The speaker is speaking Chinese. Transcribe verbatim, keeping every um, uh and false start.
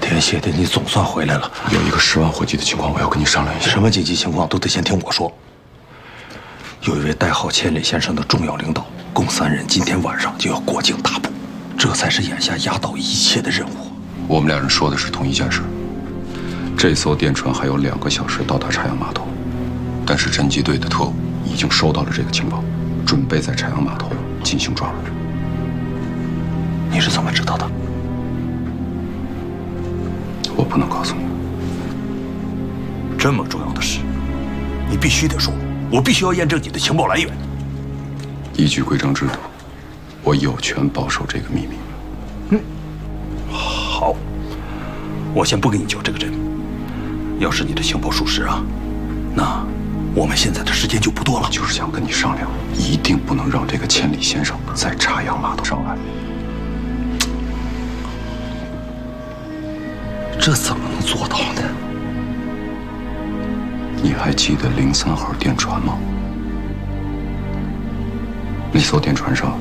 天谢地，你总算回来了。 有一个十万火急的情况，我要跟你商量一下。 什么紧急情况都得先听我说。有一位代号千里先生的重要领导，共三人今天晚上就要过境大捕，这才是眼下压倒一切的任务。 我们俩人说的是同一件事。这艘电船还有两个小时到达茶阳码头，但是侦缉队的特务已经收到了这个情报，准备在茶阳码头进行抓捕。 你是怎么知道的？ 我不能告诉你。 这么重要的事，你必须得说，我必须要验证你的情报来源。 依据规章制度，我有权保守这个秘密。 嗯，好，我先不给你揪这个人。要是你的情报属实啊，那我们现在的时间就不多了。 就是想跟你商量，一定不能让这个千里先生在茶阳码头上岸。 这怎么能做到呢？ 你还记得零三号电船吗？那艘电船上